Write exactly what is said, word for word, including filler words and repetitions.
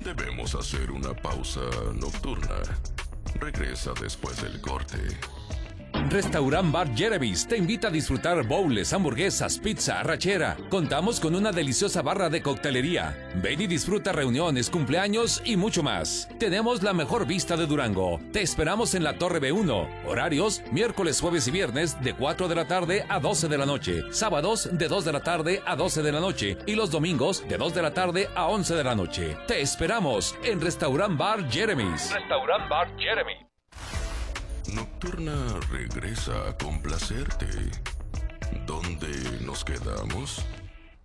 Debemos hacer una pausa nocturna. Regresa después del corte. Restaurant Bar Jeremy's te invita a disfrutar bowls, hamburguesas, pizza, arrachera. Contamos con una deliciosa barra de coctelería. Ven y disfruta reuniones, cumpleaños y mucho más. Tenemos la mejor vista de Durango. Te esperamos en la Torre B uno. Horarios: miércoles, jueves y viernes de cuatro de la tarde a doce de la noche. Sábados de dos de la tarde a doce de la noche. Y los domingos de dos de la tarde a once de la noche. Te esperamos en Restaurant Bar Jeremy's. Restaurant Bar Jeremy. Nocturna regresa a complacerte. ¿Dónde nos quedamos?